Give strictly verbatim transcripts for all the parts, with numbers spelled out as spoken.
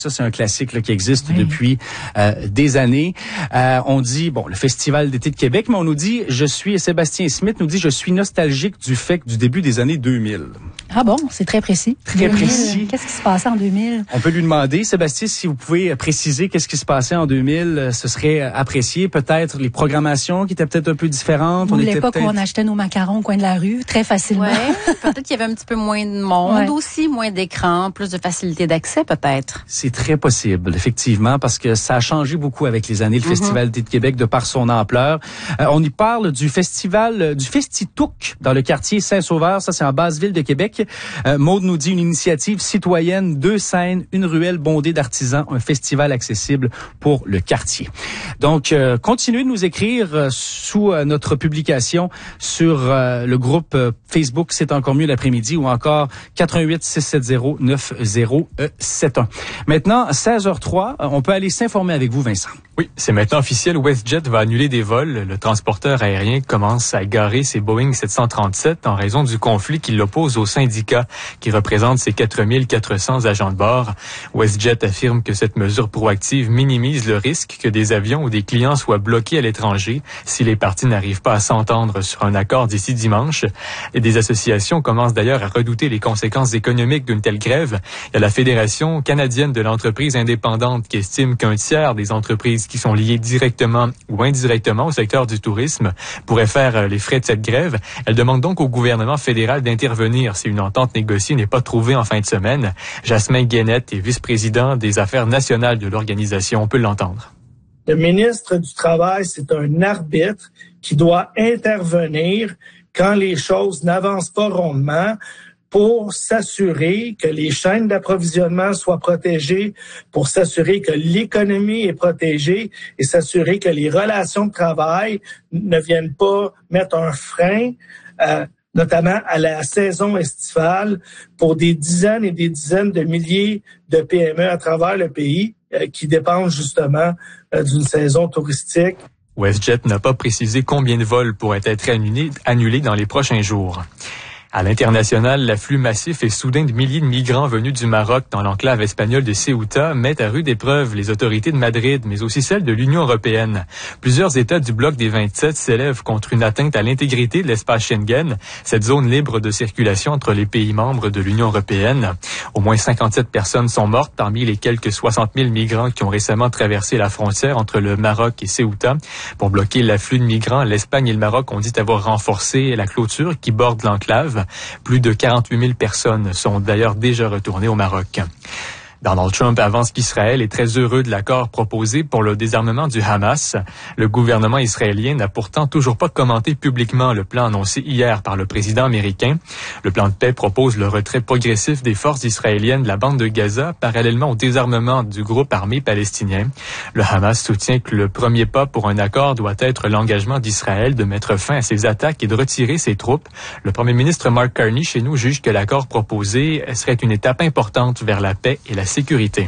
Ça, c'est un classique là, qui existe oui. depuis euh, des années. Euh, on dit, bon, le Festival d'été de Québec, mais on nous dit, je suis, Sébastien Smith nous dit, je suis nostalgique du fait que du début des années deux mille. Ah bon, c'est très précis. Très deux mille, précis. Qu'est-ce qui se passait en deux mille? On peut lui demander, Sébastien, si vous pouvez préciser qu'est-ce qui se passait en deux mille, ce serait apprécié. Peut-être les programmations qui étaient peut-être un peu différentes. Vous on était l'époque où on achetait nos macarons au coin de la rue, très facilement. Ouais, peut-être qu'il y avait un petit peu moins de monde ouais. aussi, moins d'écran, plus de facilité d'accès peut-être. C'est très possible, effectivement, parce que ça a changé beaucoup avec les années, le mm-hmm. Festival d'été de Québec, de par son ampleur. Euh, on y parle du festival, euh, du Festitouk, dans le quartier Saint-Sauveur. Ça, c'est en Basse-Ville de Québec. Euh, Maude nous dit une initiative citoyenne, deux scènes, une ruelle bondée d'artisans, un festival accessible pour le quartier. Donc, euh, continuez de nous écrire euh, sous euh, notre publication sur euh, le groupe euh, Facebook C'est encore mieux l'après-midi ou encore quatre un huit six sept zéro neuf zéro sept un. Maintenant, seize heures trois, on peut aller s'informer avec vous, Vincent. Oui, c'est maintenant officiel. WestJet va annuler des vols. Le transporteur aérien commence à garer ses Boeing sept cent trente-sept en raison du conflit qui l'oppose au syndicat qui représente ses quatre mille quatre cents agents de bord. WestJet affirme que cette mesure proactive minimise le risque que des avions ou des clients soient bloqués à l'étranger si les parties n'arrivent pas à s'entendre sur un accord d'ici dimanche. Et des associations commencent d'ailleurs à redouter les conséquences économiques d'une telle grève. Il y a la Fédération canadienne de l'entreprise indépendante qui estime qu'un tiers des entreprises qui sont liées directement ou indirectement au secteur du tourisme pourraient faire les frais de cette grève. Elle demande donc au gouvernement fédéral d'intervenir si une entente négociée n'est pas trouvée en fin de semaine. Jasmin Guénette est vice-président des affaires nationales de l'organisation. On peut l'entendre. Le ministre du Travail, c'est un arbitre qui doit intervenir quand les choses n'avancent pas rondement pour s'assurer que les chaînes d'approvisionnement soient protégées, pour s'assurer que l'économie est protégée et s'assurer que les relations de travail ne viennent pas mettre un frein, euh, notamment à la saison estivale, pour des dizaines et des dizaines de milliers de P M E à travers le pays euh, qui dépendent justement euh, d'une saison touristique. WestJet n'a pas précisé combien de vols pourraient être annulés, annulés dans les prochains jours. À l'international, l'afflux massif et soudain de milliers de migrants venus du Maroc dans l'enclave espagnole de Ceuta mettent à rude épreuve les autorités de Madrid, mais aussi celles de l'Union européenne. Plusieurs États du bloc des vingt-sept s'élèvent contre une atteinte à l'intégrité de l'espace Schengen, cette zone libre de circulation entre les pays membres de l'Union européenne. Au moins cinquante-sept personnes sont mortes parmi les quelques soixante mille migrants qui ont récemment traversé la frontière entre le Maroc et Ceuta. Pour bloquer l'afflux de migrants, l'Espagne et le Maroc ont dit avoir renforcé la clôture qui borde l'enclave. Plus de quarante-huit mille personnes sont d'ailleurs déjà retournées au Maroc. Donald Trump avance qu'Israël est très heureux de l'accord proposé pour le désarmement du Hamas. Le gouvernement israélien n'a pourtant toujours pas commenté publiquement le plan annoncé hier par le président américain. Le plan de paix propose le retrait progressif des forces israéliennes de la bande de Gaza, parallèlement au désarmement du groupe armé palestinien. Le Hamas soutient que le premier pas pour un accord doit être l'engagement d'Israël de mettre fin à ses attaques et de retirer ses troupes. Le premier ministre Mark Carney chez nous juge que l'accord proposé serait une étape importante vers la paix et la sécurité.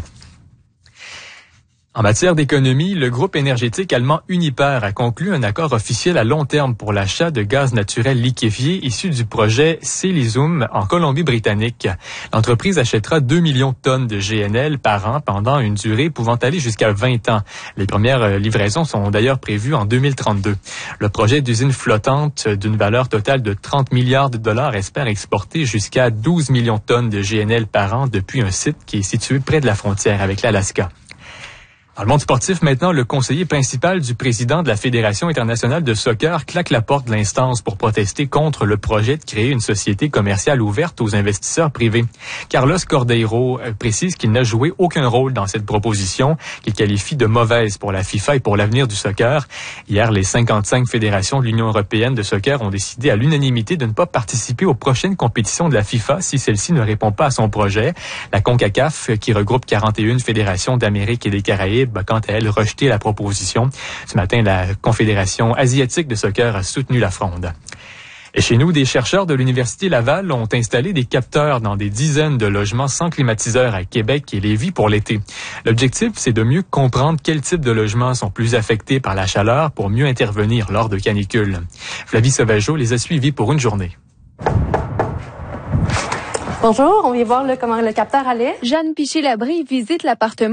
En matière d'économie, le groupe énergétique allemand Uniper a conclu un accord officiel à long terme pour l'achat de gaz naturel liquéfié issu du projet Célisum en Colombie-Britannique. L'entreprise achètera deux millions de tonnes de G N L par an pendant une durée pouvant aller jusqu'à vingt ans. Les premières livraisons sont d'ailleurs prévues en deux mille trente-deux. Le projet d'usine flottante d'une valeur totale de trente milliards de dollars espère exporter jusqu'à douze millions de tonnes de G N L par an depuis un site qui est situé près de la frontière avec l'Alaska. Dans le monde sportif, maintenant, le conseiller principal du président de la Fédération internationale de soccer claque la porte de l'instance pour protester contre le projet de créer une société commerciale ouverte aux investisseurs privés. Carlos Cordeiro précise qu'il n'a joué aucun rôle dans cette proposition, qu'il qualifie de mauvaise pour la FIFA et pour l'avenir du soccer. Hier, les cinquante-cinq fédérations de l'Union européenne de soccer ont décidé à l'unanimité de ne pas participer aux prochaines compétitions de la FIFA si celle-ci ne répond pas à son projet. La CONCACAF, qui regroupe quarante et une fédérations d'Amérique et des Caraïbes, a quant à elle rejeté la proposition. Ce matin, la Confédération asiatique de soccer a soutenu la fronde. Et chez nous, des chercheurs de l'Université Laval ont installé des capteurs dans des dizaines de logements sans climatiseur à Québec et Lévis pour l'été. L'objectif, c'est de mieux comprendre quels types de logements sont plus affectés par la chaleur pour mieux intervenir lors de canicules. Flavie Sauvageau les a suivis pour une journée. Bonjour, on vient voir là, comment le capteur allait. Jeanne Piché-Labrie visite l'appartement